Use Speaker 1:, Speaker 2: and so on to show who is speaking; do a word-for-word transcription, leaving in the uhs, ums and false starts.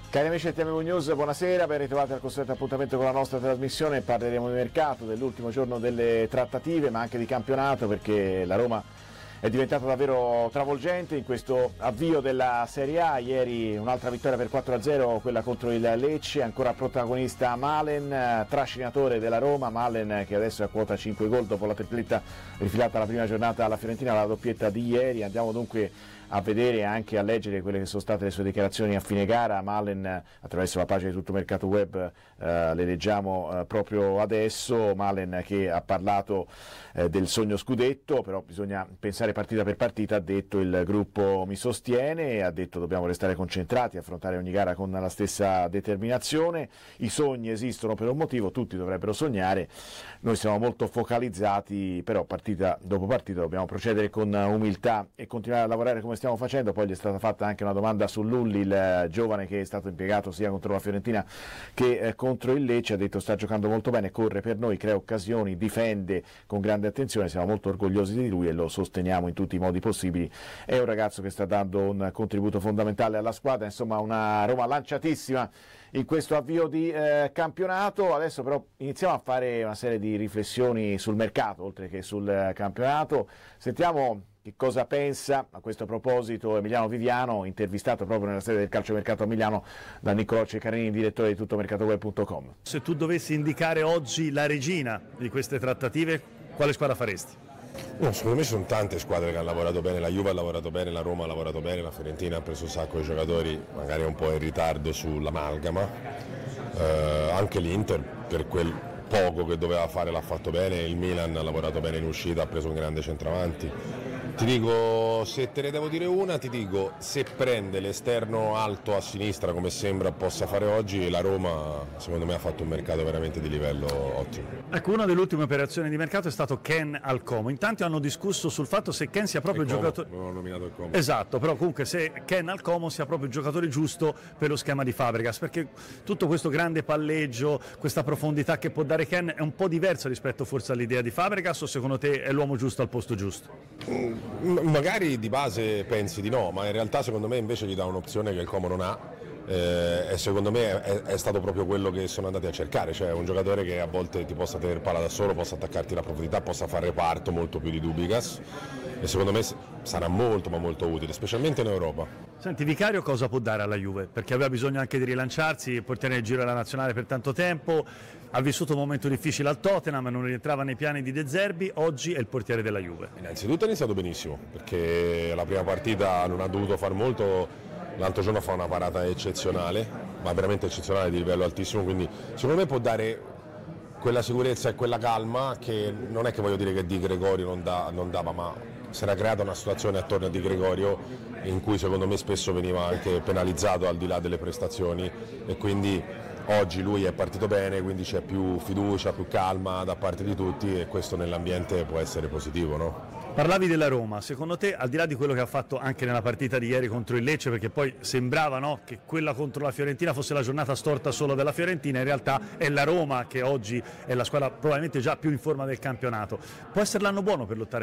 Speaker 1: Cari amici del T M V News, buonasera, ben ritrovati al consueto appuntamento con la nostra trasmissione. Parleremo di mercato, dell'ultimo giorno delle trattative, ma anche di campionato, perché la Roma è diventata davvero travolgente in questo avvio della Serie A. Ieri un'altra vittoria per quattro a zero, quella contro il Lecce, ancora protagonista Malen, trascinatore della Roma. Malen che adesso è a quota cinque gol dopo la tripletta rifilata la prima giornata alla Fiorentina, la doppietta di ieri. Andiamo dunque a vedere e anche a leggere quelle che sono state le sue dichiarazioni a fine gara. Malen, attraverso la pagina di Tutto Mercato Web, eh, le leggiamo eh, proprio adesso. Malen che ha parlato eh, del sogno scudetto, però bisogna pensare partita per partita. Ha detto: il gruppo mi sostiene, ha detto dobbiamo restare concentrati, affrontare ogni gara con la stessa determinazione, i sogni esistono per un motivo, tutti dovrebbero sognare, noi siamo molto focalizzati, però partita dopo partita dobbiamo procedere con umiltà e continuare a lavorare come stiamo facendo. Poi gli è stata fatta anche una domanda su Lulli, il giovane che è stato impiegato sia contro la Fiorentina che eh, contro il Lecce. Ha detto: sta giocando molto bene, corre per noi, crea occasioni, difende con grande attenzione, siamo molto orgogliosi di lui e lo sosteniamo in tutti i modi possibili. È un ragazzo che sta dando un contributo fondamentale alla squadra, insomma una Roma lanciatissima in questo avvio di eh, campionato. Adesso però iniziamo a fare una serie di riflessioni sul mercato oltre che sul eh, campionato. Sentiamo che cosa pensa a questo proposito Emiliano Viviano, intervistato proprio nella sede del calciomercato a Milano da Niccolò Ceccarini, direttore di tutto mercato web punto com.
Speaker 2: Se tu dovessi indicare oggi la regina di queste trattative, quale squadra faresti?
Speaker 3: No, secondo me ci sono tante squadre che hanno lavorato bene, la Juve ha lavorato bene, la Roma ha lavorato bene, la Fiorentina ha preso un sacco di giocatori, magari un po' in ritardo sull'amalgama, eh, anche l'Inter per quel poco che doveva fare l'ha fatto bene, il Milan ha lavorato bene in uscita, ha preso un grande centravanti. Ti dico, se te ne devo dire una, ti dico, se prende l'esterno alto a sinistra come sembra possa fare oggi, la Roma secondo me ha fatto un mercato veramente di livello ottimo.
Speaker 2: Ecco, una delle ultime operazioni di mercato è stato Ken al Como. In tanti hanno discusso sul fatto se Ken sia proprio il, il giocatore...
Speaker 3: Non ho nominato il Como.
Speaker 2: Esatto, però comunque se Ken al Como sia proprio il giocatore giusto per lo schema di Fabregas, perché tutto questo grande palleggio, questa profondità che può dare Ken è un po' diversa rispetto forse all'idea di Fabregas, o secondo te è l'uomo giusto al posto giusto?
Speaker 3: Mm. Magari di base pensi di no, ma in realtà secondo me invece gli dà un'opzione che il Como non ha, eh, e secondo me è, è stato proprio quello che sono andati a cercare, cioè un giocatore che a volte ti possa tenere palla da solo, possa attaccarti la profondità, possa fare reparto molto più di Dubicas, e secondo me sarà molto ma molto utile, specialmente in Europa.
Speaker 2: Senti, Vicario cosa può dare alla Juve? Perché aveva bisogno anche di rilanciarsi, portare nel giro della nazionale per tanto tempo, ha vissuto un momento difficile al Tottenham, non rientrava nei piani di De Zerbi, oggi è il portiere della Juve.
Speaker 3: Innanzitutto è iniziato benissimo, perché la prima partita non ha dovuto far molto, l'altro giorno fa una parata eccezionale, ma veramente eccezionale, di livello altissimo, quindi secondo me può dare quella sicurezza e quella calma che non è che voglio dire che Di Gregorio non, da, non dava, ma si era creata una situazione attorno a Di Gregorio in cui secondo me spesso veniva anche penalizzato al di là delle prestazioni, e quindi oggi lui è partito bene, quindi c'è più fiducia, più calma da parte di tutti, e questo nell'ambiente può essere positivo, no?
Speaker 2: Parlavi della Roma, secondo te, al di là di quello che ha fatto anche nella partita di ieri contro il Lecce, perché poi sembrava, no, che quella contro la Fiorentina fosse la giornata storta solo della Fiorentina, in realtà è la Roma che oggi è la squadra probabilmente già più in forma del campionato, può essere l'anno buono per lottare